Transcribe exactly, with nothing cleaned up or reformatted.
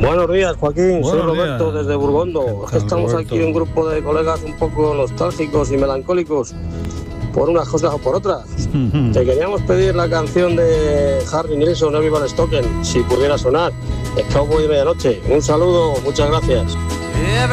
Buenos días, Joaquín. Buenos Soy Roberto días. desde Burgondo. tal, Estamos Roberto? aquí un grupo de colegas un poco nostálgicos y melancólicos por unas cosas o por otras. Te queríamos pedir la canción de Harry Nilsson, Everybody Stoken, si pudiera sonar. El Cowboy de Medianoche. Un saludo, muchas gracias.